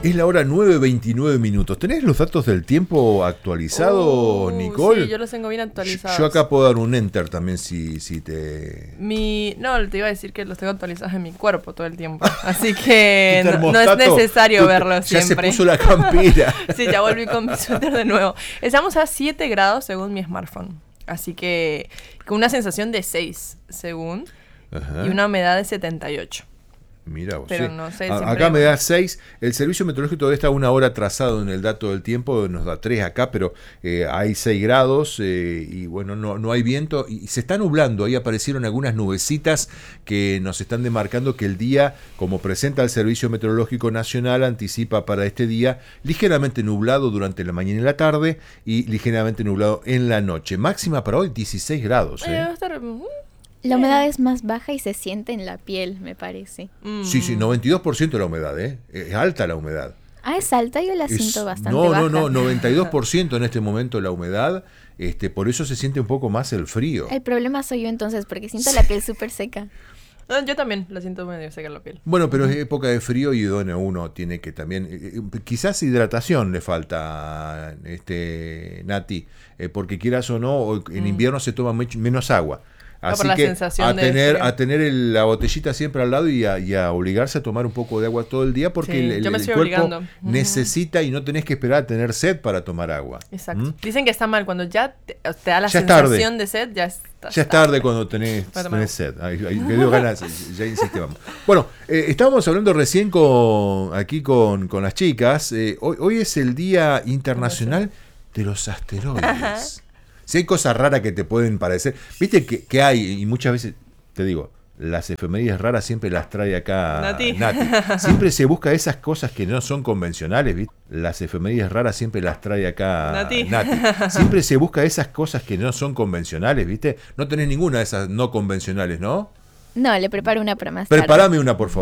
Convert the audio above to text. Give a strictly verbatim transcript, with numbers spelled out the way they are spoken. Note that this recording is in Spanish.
Es la hora nueve veintinueve minutos. ¿Tenés los datos del tiempo actualizados, uh, Nicole? Sí, yo los tengo bien actualizados. Yo acá puedo dar un enter también si, si te... Mi, no, te iba a decir que los tengo actualizados en mi cuerpo todo el tiempo. Así que no, no es termostato, necesario tú- verlos ya siempre. se puso la campera. Sí, ya volví con mi suéter de nuevo. Estamos a siete grados según mi smartphone. Así que con una sensación de seis según. Ajá. Y una humedad de setenta y ocho. Mira vos, Pero sí. no sé, A- siempre acá me hay- da seis. El servicio meteorológico todavía está una hora atrasado en el dato del tiempo. Nos da tres acá, pero eh, hay seis grados eh, y bueno, no, no hay viento. Y se está nublando. Ahí aparecieron algunas nubecitas que nos están demarcando que el día, como presenta el Servicio Meteorológico Nacional, anticipa para este día ligeramente nublado durante la mañana y la tarde y ligeramente nublado en la noche. Máxima para hoy dieciséis grados. Eh, ¿eh? va a estar, mm, La humedad es más baja y se siente en la piel, me parece. mm. Sí, sí, noventa y dos por ciento la humedad. ¿eh? Es alta la humedad. Ah, es alta, yo la Es- siento bastante no, baja. no, no, noventa y dos por ciento en este momento la humedad, este, por eso se siente un poco más el frío. El problema soy yo entonces, porque siento la piel súper seca. No, yo también la siento medio seca la piel. Bueno, pero es época de frío y bueno, uno tiene que también, eh, eh, quizás hidratación le falta, este, Nati, eh, porque quieras o no, o en Mm. invierno se toma much- menos agua. por Así la que sensación a de tener, frío. a tener el- la botellita siempre al lado y a, y a obligarse a tomar un poco de agua todo el día porque Sí, el, el- yo me el estoy cuerpo obligando. Ujú. necesita y no tenés que esperar a tener sed para tomar agua. Exacto. ¿Mm? Dicen que está mal cuando ya te, te da la Ya es tarde. sensación de sed, ya está. Ya es tarde cuando tenés, Para tomar tenés sed. Ay, ay, me dio ganas, ya insistí, vamos. Bueno, eh, estábamos hablando recién con aquí con, con las chicas. Eh, hoy, hoy es el Día Internacional de los Asteroides. Si hay cosas raras que te pueden parecer. Viste que, que hay, y muchas veces, te digo, las efemérides raras siempre las trae acá Nati. Siempre se busca esas cosas que no son convencionales, ¿viste? Las efemérides raras siempre las trae acá Nati. Siempre se busca esas cosas que no son convencionales, ¿viste? No tenés ninguna de esas no convencionales, ¿no? No, le preparo una para más tarde. Prepárame una, por favor.